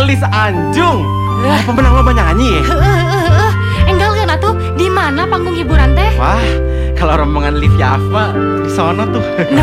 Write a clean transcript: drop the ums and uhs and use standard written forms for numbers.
Gelis Anjung. Pemenang lomba nyanyi ya? Enggal kan atuh, di mana panggung hiburan teh? Wah, kalau rombongan Liv Yafa di sono tuh. No,